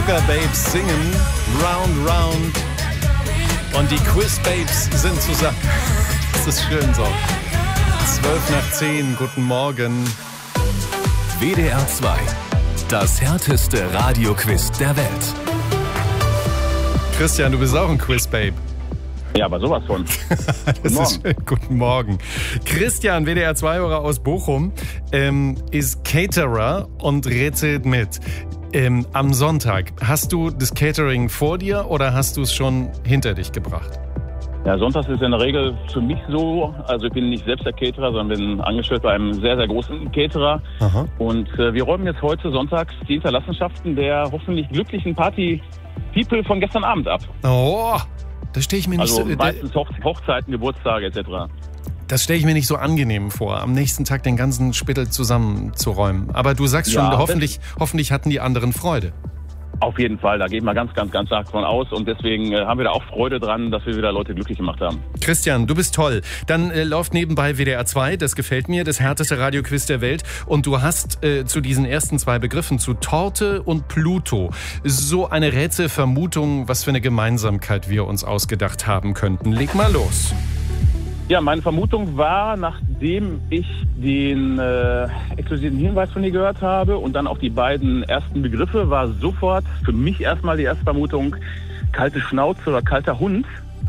Sugar Babes singen Round Round und die Quiz Babes sind zusammen. Das ist schön so. 12:10, guten Morgen. WDR 2, das härteste Radioquiz der Welt. Christian, du bist auch ein Quiz Babe. Ja, aber sowas von. Das ist schön. Guten Morgen. Christian, WDR 2-Hörer aus Bochum, ist Caterer und rätselt mit. Am Sonntag, hast du das Catering vor dir oder hast du es schon hinter dich gebracht? Ja, sonntags ist in der Regel für mich so, also ich bin nicht selbst der Caterer, sondern bin angestellt bei einem sehr, sehr großen Caterer. Aha. Und wir räumen jetzt heute sonntags die Hinterlassenschaften der hoffentlich glücklichen Party-People von gestern Abend ab. Oh, das stelle ich mir nicht so... Also meistens Hochzeiten, Geburtstage etc. Das stelle ich mir nicht so angenehm vor, am nächsten Tag den ganzen Spittel zusammenzuräumen. Aber du sagst schon, hoffentlich hatten die anderen Freude. Auf jeden Fall, da gehen wir ganz stark von aus und deswegen haben wir da auch Freude dran, dass wir wieder Leute glücklich gemacht haben. Christian, du bist toll. Dann läuft nebenbei WDR 2, das gefällt mir, das härteste Radioquiz der Welt. Und du hast zu diesen ersten zwei Begriffen, zu Torte und Pluto, so eine Rätselvermutung, was für eine Gemeinsamkeit wir uns ausgedacht haben könnten. Leg mal los. Ja, meine Vermutung war, nachdem ich den exklusiven Hinweis von dir gehört habe und dann auch die beiden ersten Begriffe, war sofort für mich erstmal die erste Vermutung kalte Schnauze oder kalter Hund.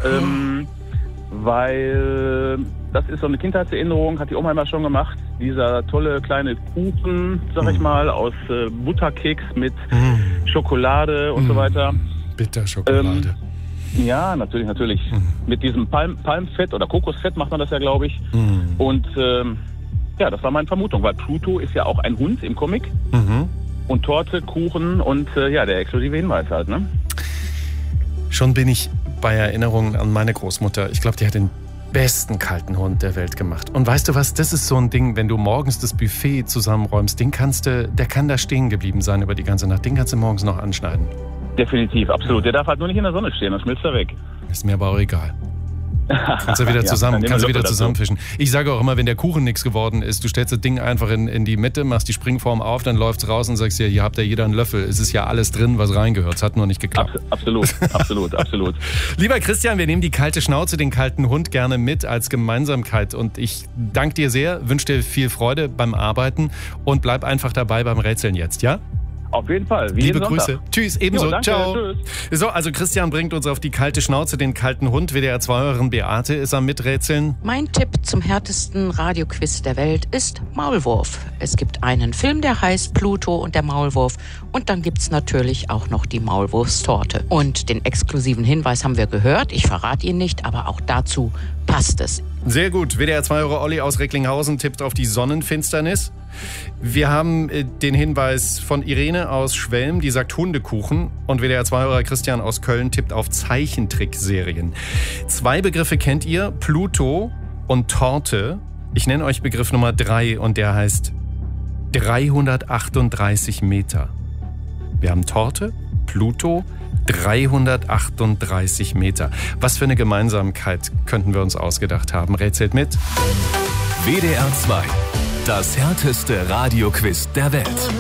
Weil das ist so eine Kindheitserinnerung, hat die Oma immer schon gemacht. Dieser tolle kleine Kuchen, sag ich mal, aus Butterkeks mit Schokolade und so weiter. Bitterschokolade. Ja, natürlich. Mit diesem Palmfett oder Kokosfett macht man das ja, glaube ich. Und das war meine Vermutung, weil Pluto ist ja auch ein Hund im Comic. Und Torte, Kuchen und der exklusive Hinweis halt, ne? Schon bin ich bei Erinnerungen an meine Großmutter. Ich glaube, die hat den besten kalten Hund der Welt gemacht. Und weißt du was, das ist so ein Ding, wenn du morgens das Buffet zusammenräumst, der kann da stehen geblieben sein über die ganze Nacht. Den kannst du morgens noch anschneiden. Definitiv, absolut. Der darf halt nur nicht in der Sonne stehen, dann schmilzt er weg. Ist mir aber auch egal. Kannst du wieder zusammenfischen. Ich sage auch immer, wenn der Kuchen nichts geworden ist, du stellst das Ding einfach in die Mitte, machst die Springform auf, dann läuft's raus und sagst dir, hier habt ihr jeder einen Löffel. Es ist ja alles drin, was reingehört. Es hat nur nicht geklappt. Absolut. Lieber Christian, wir nehmen die kalte Schnauze, den kalten Hund gerne mit als Gemeinsamkeit. Und ich danke dir sehr, wünsche dir viel Freude beim Arbeiten und bleib einfach dabei beim Rätseln jetzt, ja? Auf jeden Fall. Liebe Grüße. Tschüss, ebenso. Danke, ciao. Tschüss. So, also Christian bringt uns auf die kalte Schnauze, den kalten Hund. WDR 2-Hörerin Beate ist am Miträtseln. Mein Tipp zum härtesten Radioquiz der Welt ist Maulwurf. Es gibt einen Film, der heißt Pluto und der Maulwurf. Und dann gibt's natürlich auch noch die Maulwurfstorte. Und den exklusiven Hinweis haben wir gehört. Ich verrate ihn nicht, aber auch dazu passt es. Sehr gut. WDR 2-Hörer Olli aus Recklinghausen tippt auf die Sonnenfinsternis. Wir haben den Hinweis von Irene aus Schwelm, die sagt Hundekuchen. Und WDR 2-Hörer Christian aus Köln tippt auf Zeichentrickserien. 2 Begriffe kennt ihr, Pluto und Torte. Ich nenne euch Begriff Nummer 3 und der heißt 338 Meter. Wir haben Torte, Pluto, 338 Meter. Was für eine Gemeinsamkeit könnten wir uns ausgedacht haben? Rätselt mit. WDR 2, das härteste Radioquiz der Welt.